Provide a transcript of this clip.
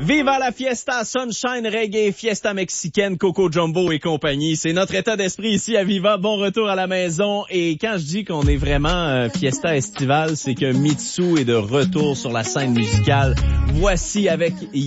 Viva la fiesta, sunshine, reggae, fiesta mexicaine, Coco Jumbo et compagnie. C'est notre état d'esprit ici à Viva. Bon retour à la maison. Et quand je dis qu'on est vraiment fiesta estivale, c'est que Mitsou est de retour sur la scène musicale. Voici avec